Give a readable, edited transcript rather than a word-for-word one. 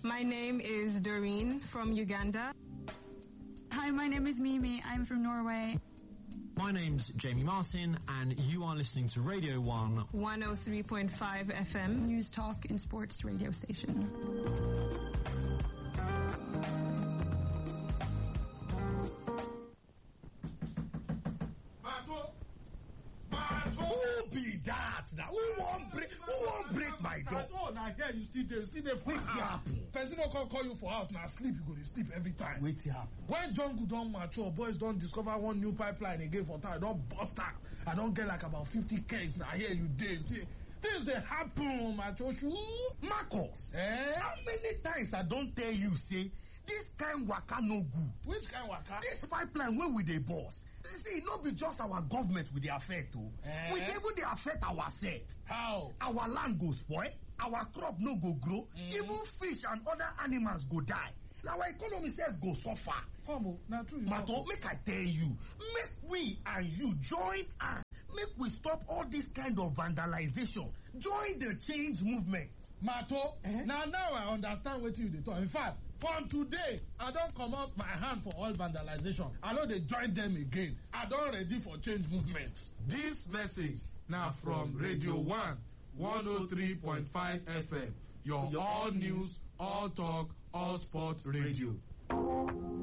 My name is Doreen from Uganda. Hi, my name is Mimi. I'm from Norway. My name's Jamie Martin, and you are listening to Radio 1 103.5 FM. News, talk, and sports radio station. Who be that? Who won't break my door? Oh, now here you still there. Wait, happen. Person don't call you for house, now sleep, you go to sleep every time. Wait, happen. When jungle don't mature, boys don't discover one new pipeline again for time, don't bust out. I don't get like about 50 kegs, now here you did. See, things they happen, mature. Marcus, How many times I don't tell you, say, this kind waka no good. Which kind waka? This pipeline where we dey boss. See, it not be just our government with the affect, oh. We even dey affect ourselves. How? Our land go spoil, our crop no go grow, even fish and other animals go die. Our economy self go suffer. Come on, now true. Mato, make I tell you, make we and you join and make we stop all this kind of vandalization. Join the change movement. Mato, now I understand what you dey talk. In fact, from today, I don't come out my hand for all vandalization. I know they join them again. I don't ready for change movements. This message now from Radio 1 103.5 FM. Your all news, all talk, all sports radio.